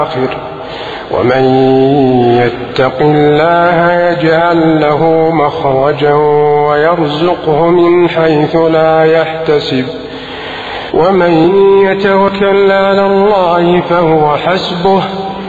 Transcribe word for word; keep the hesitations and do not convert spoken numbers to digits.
ومن يتق الله يجعل له مخرجا ويرزقه من حيث لا يحتسب ومن يتوكل على الله فهو حسبه